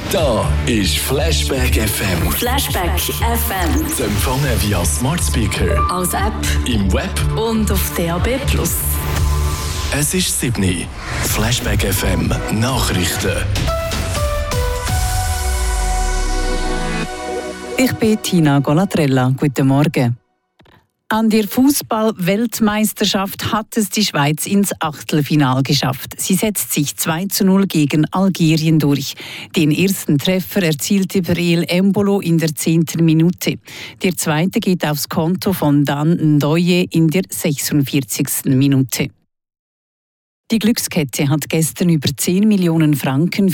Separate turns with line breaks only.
Da ist Flashback FM.
Flashback FM.
Zu empfangen via Smart Speaker,
Als App
im Web.
und auf DAB+.
Es ist 7. Flashback FM Nachrichten.
Ich bin Tina Golatrella. Guten Morgen. An der Fußball-Weltmeisterschaft hat es die Schweiz ins Achtelfinale geschafft. Sie setzt sich 2:0 gegen Algerien durch. Den ersten Treffer erzielte Breel Embolo in der 10. Minute. Der zweite geht aufs Konto von Dan Ndoye in der 46. Minute. Die Glückskette hat gestern über 10 Millionen Franken